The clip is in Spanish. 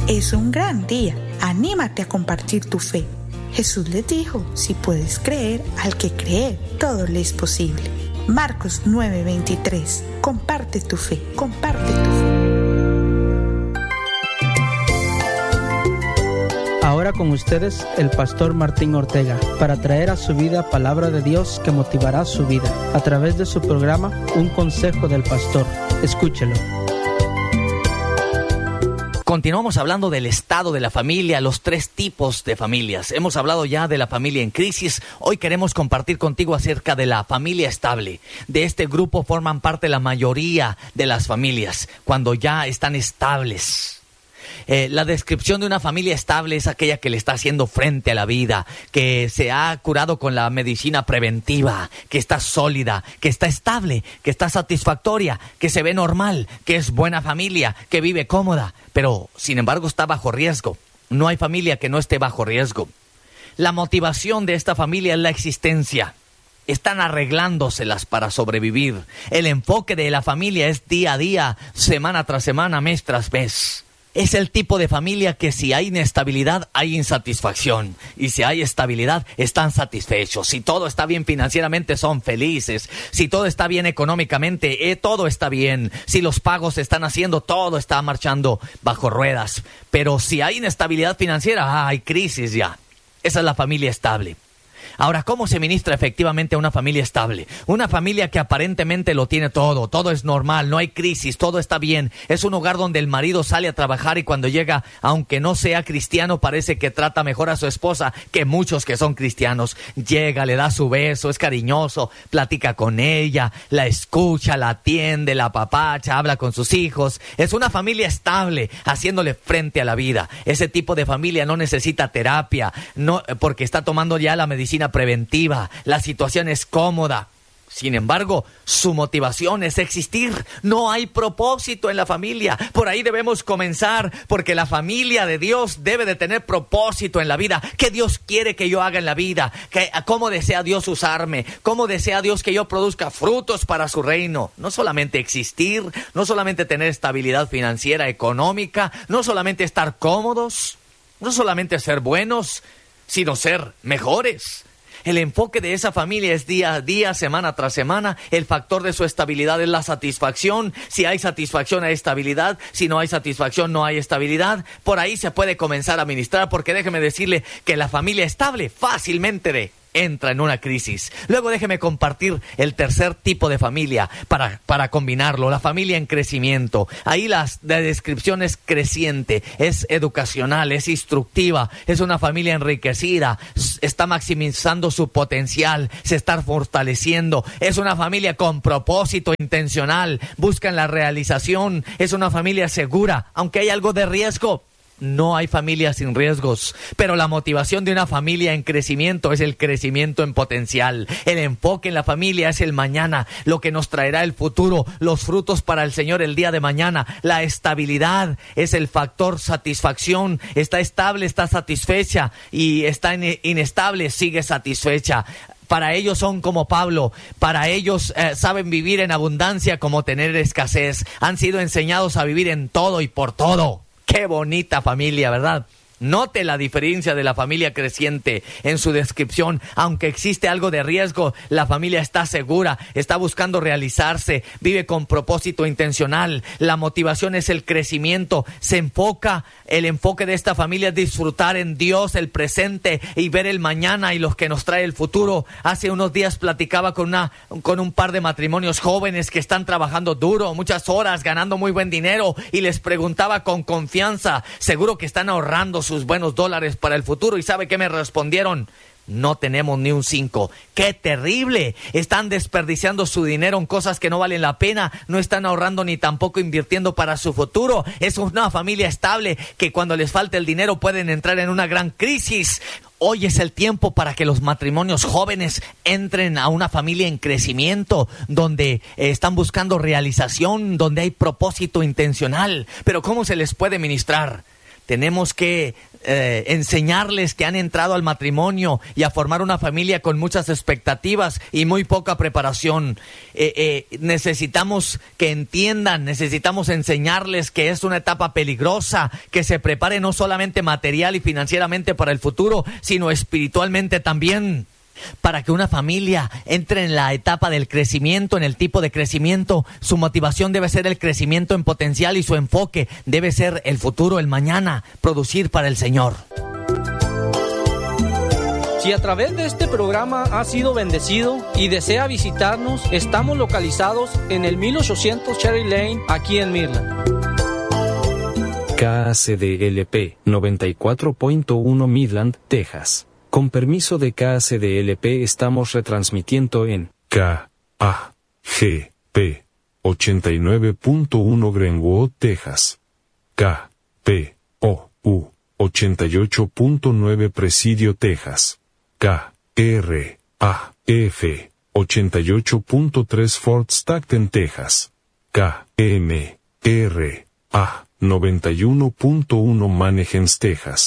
es un gran día. Anímate a compartir tu fe. Jesús les dijo, si puedes creer, al que cree, todo le es posible. Marcos 9:23. Comparte tu fe, comparte tu fe. Ahora con ustedes el pastor Martín Ortega para traer a su vida palabra de Dios que motivará su vida a través de su programa Un Consejo del Pastor. Escúchelo. Continuamos hablando del estado de la familia, los 3 tipos de familias. Hemos hablado ya de la familia en crisis. Hoy queremos compartir contigo acerca de la familia estable. De este grupo forman parte la mayoría de las familias, cuando ya están estables. La descripción de una familia estable es aquella que le está haciendo frente a la vida, que se ha curado con la medicina preventiva, que está sólida, que está estable, que está satisfactoria, que se ve normal, que es buena familia, que vive cómoda, pero sin embargo está bajo riesgo. No hay familia que no esté bajo riesgo. La motivación de esta familia es la existencia. Están arreglándoselas para sobrevivir. El enfoque de la familia es día a día, semana tras semana, mes tras mes. Es el tipo de familia que si hay inestabilidad, hay insatisfacción. Y si hay estabilidad, están satisfechos. Si todo está bien financieramente, son felices. Si todo está bien económicamente, todo está bien. Si los pagos se están haciendo, todo está marchando bajo ruedas. Pero si hay inestabilidad financiera, hay crisis ya. Esa es la familia estable. Ahora, ¿cómo se ministra efectivamente a una familia estable? Una familia que aparentemente lo tiene todo, todo es normal, no hay crisis, todo está bien. Es un hogar donde el marido sale a trabajar y cuando llega, aunque no sea cristiano, parece que trata mejor a su esposa que muchos que son cristianos. Llega, le da su beso, es cariñoso, platica con ella, la escucha, la atiende, la apapacha, habla con sus hijos. Es una familia estable, haciéndole frente a la vida. Ese tipo de familia no necesita terapia, no, porque está tomando ya la medicina preventiva, la situación es cómoda. Sin embargo, su motivación es existir. No hay propósito en la familia. Por ahí debemos comenzar, porque la familia de Dios debe de tener propósito en la vida. ¿Qué Dios quiere que yo haga en la vida? ¿Cómo desea Dios usarme? ¿Cómo desea Dios que yo produzca frutos para su reino? No solamente existir, no solamente tener estabilidad financiera, económica, no solamente estar cómodos, no solamente ser buenos, sino ser mejores. El enfoque de esa familia es día a día, semana tras semana. El factor de su estabilidad es la satisfacción. Si hay satisfacción, hay estabilidad. Si no hay satisfacción, no hay estabilidad. Por ahí se puede comenzar a ministrar, porque déjeme decirle que la familia estable fácilmente entra en una crisis. Luego déjeme compartir el tercer tipo de familia para combinarlo, la familia en crecimiento. Ahí la descripción es creciente, es educacional, es instructiva, es una familia enriquecida, está maximizando su potencial, se está fortaleciendo, es una familia con propósito intencional, buscan la realización, es una familia segura, aunque hay algo de riesgo. No hay familia sin riesgos, pero la motivación de una familia en crecimiento es el crecimiento en potencial. El enfoque en la familia es el mañana, lo que nos traerá el futuro, los frutos para el Señor el día de mañana. La estabilidad es el factor satisfacción. Está estable, está satisfecha, y está inestable, sigue satisfecha. Para ellos son como Pablo, para ellos saben vivir en abundancia como tener escasez. Han sido enseñados a vivir en todo y por todo. Qué bonita familia, ¿verdad? Note la diferencia de la familia creciente en su descripción. Aunque existe algo de riesgo, la familia está segura, está buscando realizarse, vive con propósito intencional. La motivación es el crecimiento. El enfoque de esta familia es disfrutar en Dios el presente y ver el mañana y los que nos trae el futuro. Hace unos días platicaba con un par de matrimonios jóvenes que están trabajando duro, muchas horas, ganando muy buen dinero, y les preguntaba con confianza, seguro que están ahorrando sus buenos dólares para el futuro. ¿Y sabe qué me respondieron? No tenemos ni un 5. ¡Qué terrible! Están desperdiciando su dinero en cosas que no valen la pena. No están ahorrando ni tampoco invirtiendo para su futuro. Es una familia estable que cuando les falte el dinero pueden entrar en una gran crisis. Hoy es el tiempo para que los matrimonios jóvenes entren a una familia en crecimiento, donde están buscando realización, donde hay propósito intencional. Pero ¿cómo se les puede ministrar? tenemos que enseñarles que han entrado al matrimonio y a formar una familia con muchas expectativas y muy poca preparación. Necesitamos que entiendan, necesitamos enseñarles que es una etapa peligrosa, que se prepare no solamente material y financieramente para el futuro, sino espiritualmente también. Para que una familia entre en la etapa del crecimiento, en el tipo de crecimiento, su motivación debe ser el crecimiento en potencial y su enfoque debe ser el futuro, el mañana, producir para el Señor. Si a través de este programa ha sido bendecido y desea visitarnos, estamos localizados en el 1800 Cherry Lane, aquí en Midland. KACDLP 94.1 Midland, Texas. Con permiso de KACDLP estamos retransmitiendo en KAGP 89.1 Greenwood, Texas. KPOU 88.9 Presidio, Texas. KRAF 88.3 Fort Stockton, Texas. KMRA 91.1 Manheim, Texas.